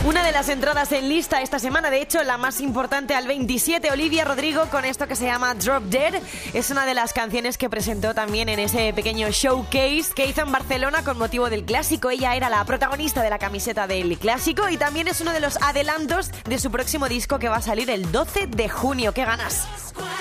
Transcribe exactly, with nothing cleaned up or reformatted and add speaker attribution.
Speaker 1: Una de las entradas en lista esta semana, de hecho la más importante al veintisiete, Olivia Rodrigo con esto que se llama Drop Dead. Es una de las canciones que presentó también en ese pequeño showcase que hizo en Barcelona con motivo del clásico. Ella era la protagonista de la camiseta del clásico y también es uno de los adelantos de su próximo disco que va a salir el doce de junio. ¡Qué ganas!